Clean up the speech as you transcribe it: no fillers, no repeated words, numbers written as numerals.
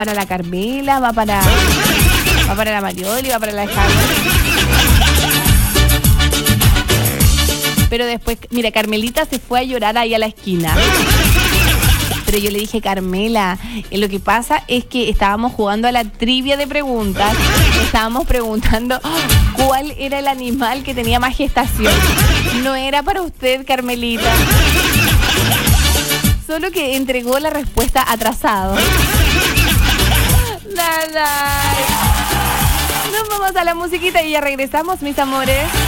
para la Carmela, va para la Marioli, va para la Javi. Pero después, mira, Carmelita se fue a llorar ahí a la esquina. Pero yo le dije, Carmela, lo que pasa es que estábamos jugando a la trivia de preguntas. Estábamos preguntando cuál era el animal que tenía más gestación. No era para usted, Carmelita. Solo que entregó la respuesta atrasado. Nada. Nos vamos a la musiquita y ya regresamos, mis amores.